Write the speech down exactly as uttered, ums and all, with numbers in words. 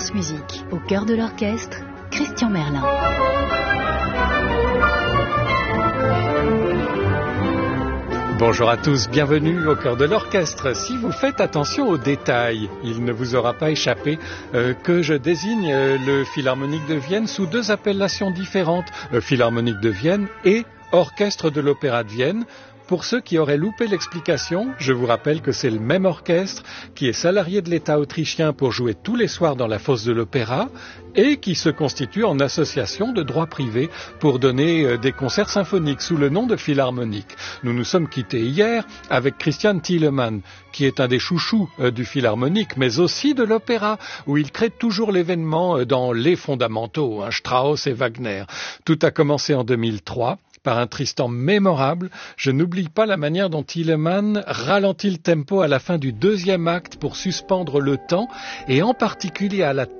France Musique, au cœur de l'orchestre, Christian Merlin. Bonjour à tous, bienvenue au cœur de l'orchestre. Si vous faites attention aux détails, il ne vous aura pas échappé euh, que je désigne euh, le Philharmonique de Vienne sous deux appellations différentes, euh, Philharmonique de Vienne et Orchestre de l'Opéra de Vienne. Pour ceux qui auraient loupé l'explication, je vous rappelle que c'est le même orchestre qui est salarié de l'État autrichien pour jouer tous les soirs dans la fosse de l'Opéra et qui se constitue en association de droit privé pour donner des concerts symphoniques sous le nom de Philharmonique. Nous nous sommes quittés hier avec Christian Thielemann, qui est un des chouchous du Philharmonique, mais aussi de l'Opéra, où il crée toujours l'événement dans les fondamentaux, hein, Strauss et Wagner. Tout a commencé en deux mille trois. Par un Tristan mémorable. Je n'oublie pas la manière dont Thielemann ralentit le tempo à la fin du deuxième acte pour suspendre le temps, et en particulier à la